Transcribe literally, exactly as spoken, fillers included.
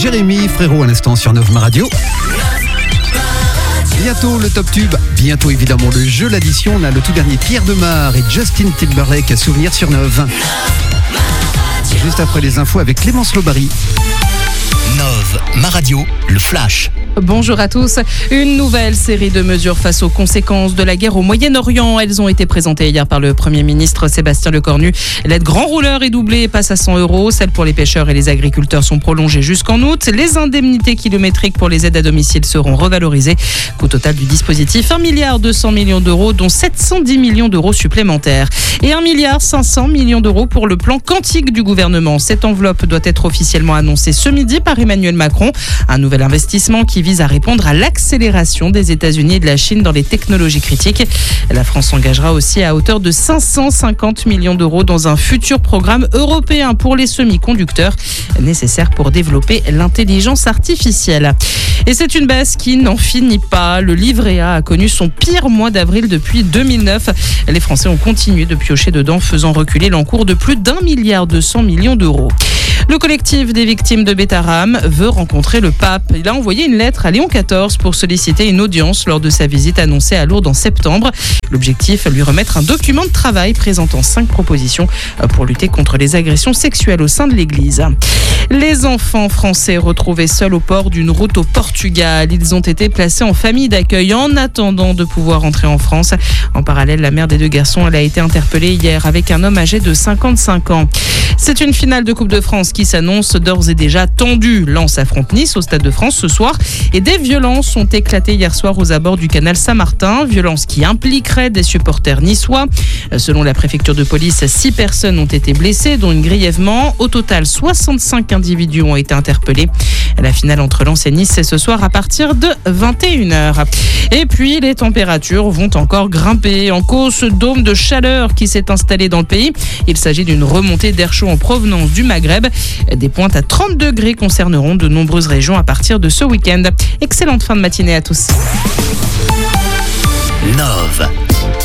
Jérémy Frérot à l'instant sur Nove Radio. Bientôt le top tube, bientôt évidemment le jeu l'addition. On a le tout dernier Pierre Demar et Justin Timberlake à souvenir sur Nove. Juste après les infos avec Clémence Lobary. Nove, ma radio, le flash. Bonjour à tous. Une nouvelle série de mesures face aux conséquences de la guerre au Moyen-Orient. Elles ont été présentées hier par le Premier ministre Sébastien Lecornu. L'aide grand rouleur est doublée et passe à cent euros. Celles pour les pêcheurs et les agriculteurs sont prolongées jusqu'en août. Les indemnités kilométriques pour les aides à domicile seront revalorisées. Coût total du dispositif, un milliard deux cents millions d'euros, dont sept cent dix millions d'euros supplémentaires. Et un milliard cinq cents millions d'euros pour le plan quantique du gouvernement. Cette enveloppe doit être officiellement annoncée ce midi par Emmanuel Macron. Un nouvel investissement qui vise à répondre à l'accélération des États-Unis et de la Chine dans les technologies critiques. La France s'engagera aussi à hauteur de cinq cent cinquante millions d'euros dans un futur programme européen pour les semi-conducteurs nécessaires pour développer l'intelligence artificielle. Et c'est une baisse qui n'en finit pas. Le livret A a connu son pire mois d'avril depuis deux mille neuf. Les Français ont continué de piocher dedans, faisant reculer l'encours de plus d'un milliard deux cents millions d'euros. Le collectif des victimes de Betaram veut rencontrer le pape. Il a envoyé une lettre à Léon quatorze pour solliciter une audience lors de sa visite annoncée à Lourdes en septembre. L'objectif, lui remettre un document de travail présentant cinq propositions pour lutter contre les agressions sexuelles au sein de l'Église. Les enfants français retrouvés seuls au port d'une route au Portugal. Ils ont été placés en famille d'accueil en attendant de pouvoir entrer en France. En parallèle, la mère des deux garçons, elle a été interpellée hier avec un homme âgé de cinquante-cinq ans. C'est une finale de Coupe de France qui s'annonce d'ores et déjà tendue. Lens affronte Nice au Stade de France ce soir et des violences ont éclaté hier soir aux abords du canal Saint-Martin. Violences qui impliqueraient des supporters niçois. Selon la préfecture de police, six personnes ont été blessées, dont une grièvement. Au total, soixante-cinq individus ont été interpellés. La finale entre Lens et Nice, c'est ce soir à partir de vingt et une heures. Et puis, les températures vont encore grimper. En cause, ce dôme de chaleur qui s'est installé dans le pays. Il s'agit d'une remontée d'air chaud en provenance du Maghreb. Des pointes à trente degrés concerneront de nombreuses régions à partir de ce week-end. Excellente fin de matinée à tous. Nove.